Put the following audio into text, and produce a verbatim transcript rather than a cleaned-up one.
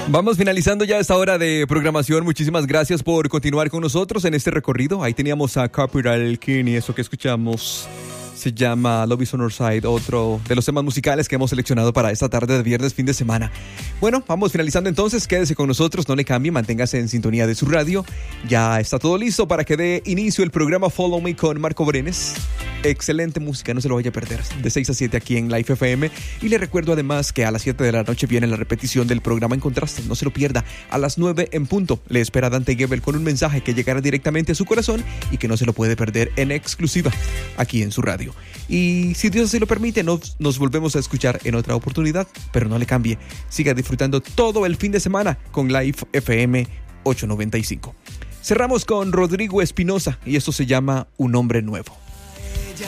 Vamos finalizando ya esta hora de programación. Muchísimas gracias por continuar con nosotros en este recorrido. Ahí teníamos a Capital King y eso que escuchamos se llama Love is on Our Side, otro de los temas musicales que hemos seleccionado para esta tarde de viernes, fin de semana. Bueno, vamos finalizando entonces. Quédese con nosotros, no le cambie, manténgase en sintonía de su radio. Ya está todo listo para que dé inicio el programa Follow Me con Marco Brenes. Excelente música, no se lo vaya a perder. De seis a siete aquí en Life F M. Y le recuerdo además que a las siete de la noche viene la repetición del programa En Contraste. No se lo pierda. A las nueve en punto le espera Dante Gebel con un mensaje que llegará directamente a su corazón y que no se lo puede perder en exclusiva aquí en su radio. Y si Dios así lo permite, nos, nos volvemos a escuchar en otra oportunidad. Pero no le cambie. Siga disfrutando todo el fin de semana con Life F M ochocientos noventa y cinco. Cerramos con Rodrigo Espinosa y esto se llama Un Hombre Nuevo.